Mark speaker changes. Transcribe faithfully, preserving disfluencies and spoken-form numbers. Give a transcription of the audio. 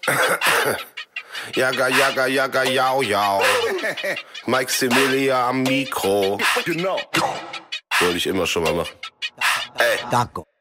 Speaker 1: Jaga, jaga, jaga, jau, jau. Maximilia am Mikro.
Speaker 2: Genau.
Speaker 1: Wollte ich immer schon mal machen. Ey.
Speaker 3: Danke.